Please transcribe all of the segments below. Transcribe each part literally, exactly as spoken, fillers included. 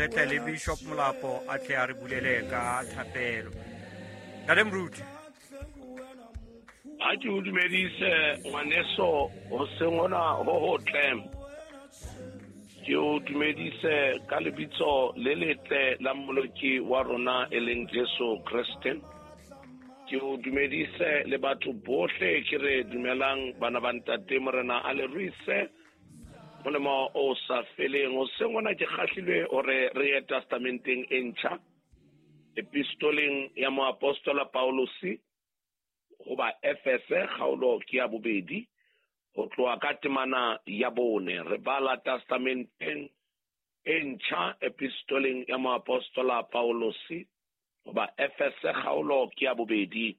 le Bishop Molapo a tle a re bulele ka thapelo. Ntate Moruti. A ke o dumedise ngwaneso o sengona ho hotle. Ke o dumedise ka lebitso le letle la mmoloki wa rona e leng Jesu Kriste. Ke o dumedise le batho bohle ke re dumelang bana ba ntate morena a le ruise. Molemo o sa feleng o sengona ke kgahlilwe hore re ye testamenteng e ntjha epistoleng ya moapostola Paulosi go ba Efese kgaolo ke ya bobedi go tloa ka temana ya bone re bala testamenteng e ntjha epistoleng ya moapostola Paulosi go ba Efese kgaolo ke ya bobedi.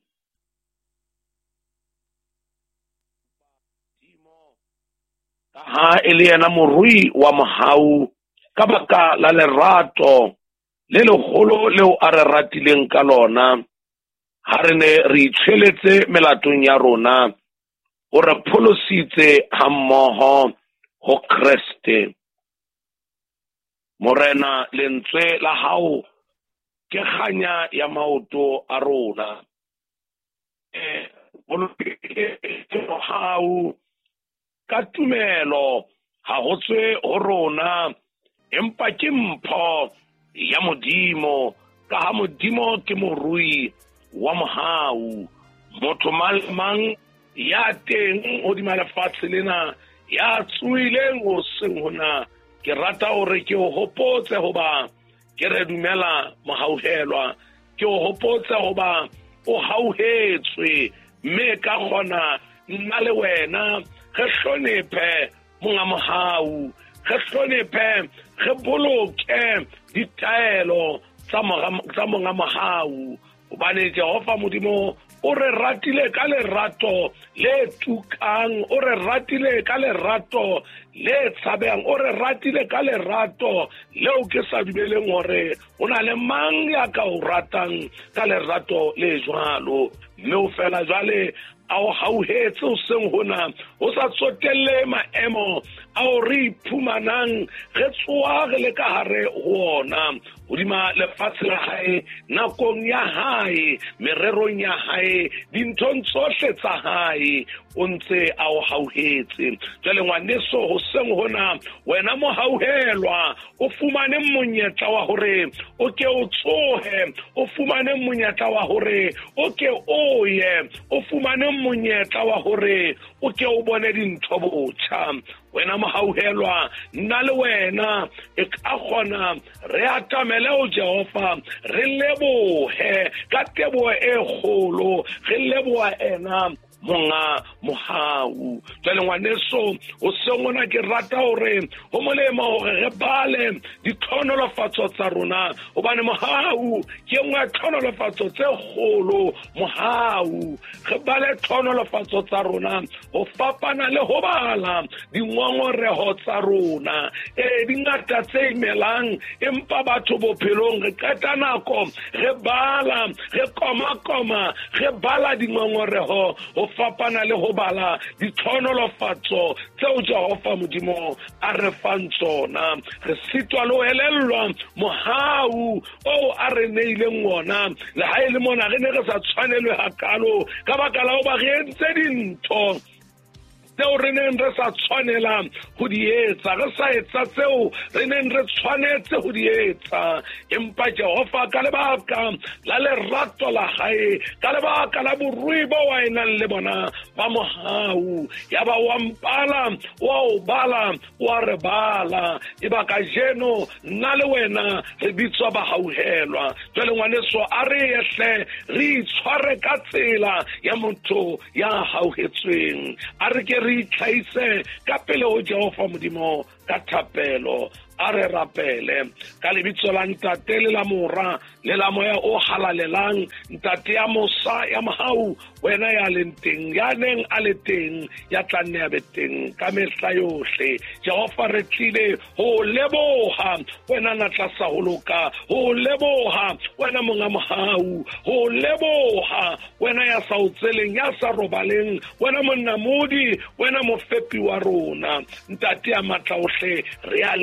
Ha e le yena morui wa mohau ka baka la lerato le legolo leo a re ratileng ka lona ha re ne re itshweletse melatong ya rona o re pholositse hammoho ho Kriste. Morena lentswe la hao ke kganya ya maoto a rona eh o hao ka tumelo ha ho tswe ho rona empa ke mpho ya modimo ka ha modimo ke morui wa mohau motho mang ya teng hodima lefatshe lena ya tsuileng ho seng hona ke rata hore ke o hopotse hoba ke re dumela mohauhelwa ke o hopotse hoba o hauhetswe mme ka gona nna le wena re hlonephe monga mohau re hlonephe re boloke ditaelo tsa monga mohau hobane Jehova modimo o re ratile ka lerato le tukang o re ratile ka lerato le tshabang o re ratile ka lerato leo ke sa dubeleng hore ona le mang ya ka o ratang ka lerato le jwalo mme o fela jwale ao hauhetse o seng hona o sa tsotelle maemo ao re iphumanang re tsoa le ka hare ho ona hodima lefatshe la hae nakong ya hae mererong ya hae dinthong tsohle tsa hae o ntse ao hauhetse jwale ngwaneso ho seng hona wena mo hauhelwa o fumane monyetla wa hore o ke o tsohe o fumane monyetla wa hore o ke o ye o fumane monyetla wa hore o ke o bone dintho botjha wena mo hauhelwa nna le wena e ka gona re atamele o Jehova re lebohe ka teboho e kgolo re leboha ena monga mohau jwale ngwaneso o sengona ke rata hore ho molemo hore re bale ditlhonolofatso tsa rona hobane mohau ke nngwe tlhonolofatso tse kgolo mohau re bale tlhonolofatso tsa rona ho fapana le ho bala dingongoreho tsa rona e dingata tse imelang empa batho bophelong re qeta nako re bala re koma koma re bala dingongoreho ho fapana le ho bala ditlhonolofatso tseo Jehova modimo a re fang tsona re sitwa le ho elellwa mohau o a re neileng ona le ha ile mona re ne re sa tshwanelwe hakalo ka baka la ho ba re entse dintho tseo re neng re sa tshwanela ho di etsa re sa etsa tseo re neng re tshwanetse ho di etsa empa Jehova ka lebaka la lerato la hae ka lebaka la borui bo wa enang le bona ba mohau ya ba wa mpala wa o bala wa re bala e ba ka jeno nna le wena re bitswa ba hauhelwa jwale ngwaneso a re yehle re itshware ka tsela ya motho ya hauhetsweng a re ke re itlhaise ka pele ho Jehova modimo ka thapelo a re rapele ka lebitso la ntate le la mora le la moya o halalelang ntate ya mosa ya mahau wena ya lenteng ya neng a le teng ya tlanne ya beteng ka mehla yohle Jehova re tlile ho leboha wena na tlasa holoka ho leboha wena monga mahau ho leboha wena ya sa utseleng ya sa robaleng wena monnamodi wena mofepi wa rona ntate ya matla ohle re a leboha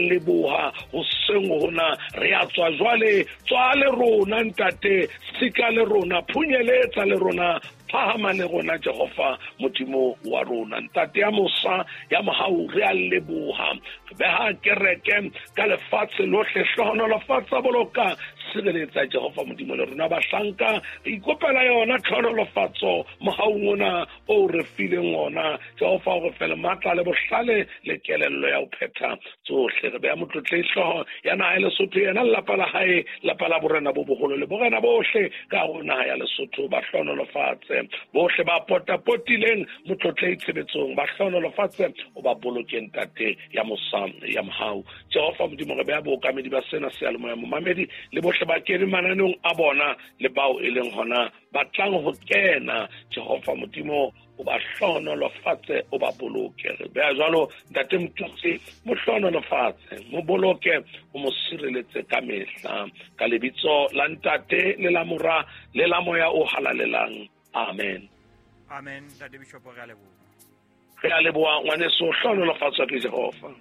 leboha hoseng hona re a tswa jwale tswa le rona ntate sika le rona phunyeletsa le rona phahama le rona Jehova modimo wa rona ntate ya mosa ya mohau re a leboha beha kereke ka lefatshe lohle hlohono lefatsa boloka sireletsa Jehova modimo le rona bahlanka re ikopela yona tlhonolofatso mohau ona o re fileng ona Jehova o re fele matla le bohlale le kelello ya ho phetha tsohle re beha motlotle hloho ya naha ya Lesotho yena lapa la hae lapa la borena bo boholo le borena bohle ka ho naha ya Lesotho ba hlonolofatse bohle ba potapotileng motlotle itshebetsong ba hlonolofatse o ba bolokeng tate ya mosam ya mohau Jehova modimo re beha bookamedi ba sena se alemo ya momamedi le bohle ba kene mananong a bona le bao e leng hona ba tlang ho kena Jehova modimo o ba hlonolofatse o ba boloke re beha jwalo ntate motutsi mo hlonolofatse mo boloke o mo sireletse ka mehla ka lebitso la ntate le la mora le la moya o halalelang amen amen ntate bishop re a leboha re a leboha ngwaneso hlonolofatswa ke Jehova.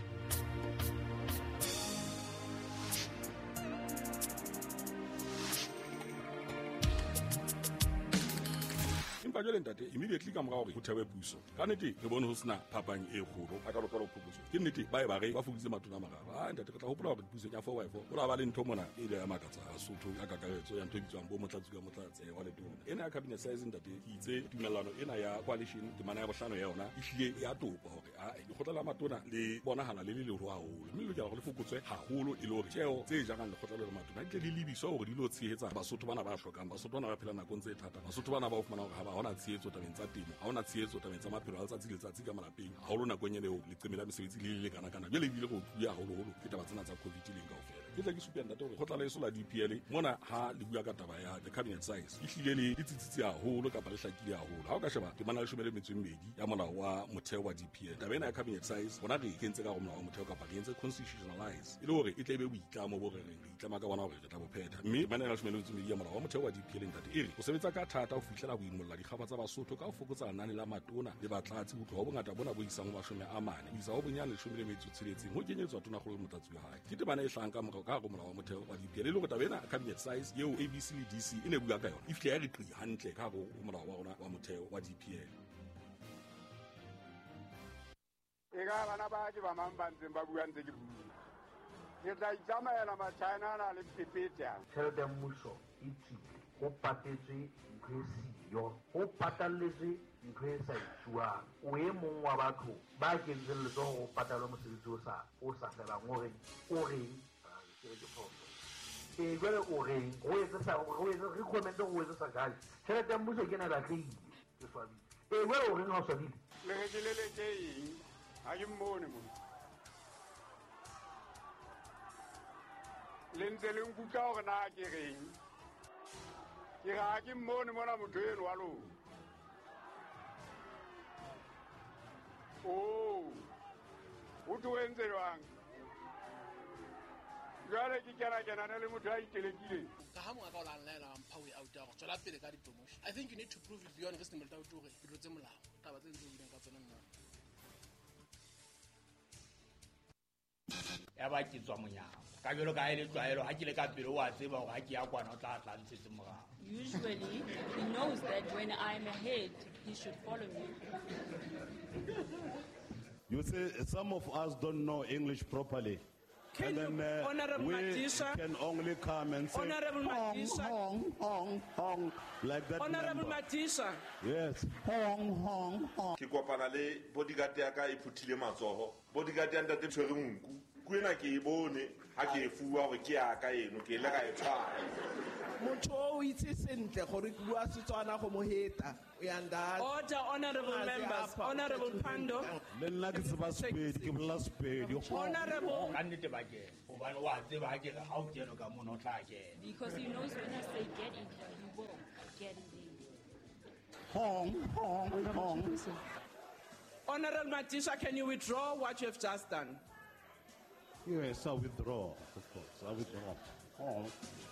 Jwale ntate immediately ka morao ho thewe puso ka nnete re bone ho sena phapang e kgolo a ka lokela ho phuputso ke nnete ba e ba re ba fuditse matona a mararo a ntate re tla hopola hore puso ya four by four o la ba le ntho mona e ile ya makatsa Basotho ka kakaretso ya ntho e bitswang bo motlatsi ka motlatsi wa letona ena ya cabinet size ntate itse tumellano ena ya coalition temana ya bohlano ya yona e hlile ya topa hore a e khotla la matona le bonahala le le le ho haholo mme le lokela go le fokotswe haholo e le hore tjeo tse jagang le khotla le matona ke le libiswa hore di lo tshehetsa Basotho bana ba hlokang Basotho bana ba phela nakong tse thata Basotho bana ba o fumana hore ha ba hona tshehetso tabeng tsa temo ha ona tshehetso tabeng tsa maphelo a letsatsi le letsatsi ka malapeng ha holo nakong ya leo le qemela mesebetsi le le kana kana jwale ebile go tuya haholo holo ke taba tsena tsa covid le kaofela ke tla ke supya ntate hore khotla le sola D P L mona ha le bua ka taba ya the cabinet size e hlile le ditsitsitsi haholo ka ba le hlakile haholo ha o ka sheba ke mana le shumele metswedi ya molao wa motheo wa D P L taba ena ya cabinet size bona re kentse ka go molao wa motheo ka ba ke entse constitutionalize e le hore e tlebe boitlamo bo re re itlama ka bona hore re tla bophetha mme mana le shumele metswedi ya molao wa motheo wa D P L ntate e re o sebetsa ka thata ho fihlela bo imolla dikgaba tsa Basotho ka ho fokotsa nane la matona le batlatsi ho tloha bongata bona bo isang ho mashome a mane isa ho bonyane leshome le metso tsheletseng ho kenyetswa tona go motlatsi wa hae ke tebana e hlang ka morao ka go molao wa motheo wa D P L le go tabena cabinet size yeo A B C le D C e ne bua ka yona e fihla ya re qi hantle ka go molao wa rona wa motheo wa D P L e ga bana ba ke ba mang ba ntseng ba bua ntse ke bua ke tla itsamaela matjhana ana le pepetsa tšhelete ya mmuso e tsile go patetswe ntho e siyo go patalletswe ntho e sa itsuang o e mong wa batho ba kentseng letsogo go patalwa mosebetsi o sa felang o reng o reng e jwale o reng go re commente go etse sa jale tšhelete ya mmuso ke na latlheile ke swabile e jwale o reng ga o swabile le ge ke leletse eng ga ke mmone mo le ntse le nkutlwa gore na ke reng ke ga ke mmone mona motho eno wa lona o o tloentse jwang jwale ke kena-kenane le motho a itelekileng ka ha monga ka o la nlaela mpha way out ya go tswela pele ka di-promotion I think you need to prove it beyond ke senemoleta o tore ke tlotse molao taba tse ntse o ileng ka tsona nna ya ba ke tswa monyako ka jalo ka ele tlwaelo ha ke le ka pele o a tseba gore ha ke ya kwana o tla tla ntshetse morao. Usually he knows that when I'm ahead he should follow me. You say some of us don't know English properly. Can and then uh, Honorable we Madisa, can only come and say Honorable hong, Madisa, hong, hong, hong, like that. Honorable number. Madisa. Yes, hong, hong, hong. Ke kopana le bodyguard ya ka e phuthile matsoho bodyguard ya ntate tshwere nku kuena ke e bone ha ke e fuwa gore ke ya ka eno ke le ka e tshwara Motho o itse sentle gore ke bua Setswana go mo heta o ya nda Order, honorable members, honorable Pando. Le nna ke tseba Sepedi ke bolela Sepedi. Honorable Ka nnete ba ke hobane wa tseba ha ke re ha o kena ka mona o tla kena. Because he knows when I say get in there, he will get in there. Hong, hong, hong. Honorable Madisa, can you withdraw what you have just done? Yes, I'll withdraw, of course. I'll withdraw. Hong.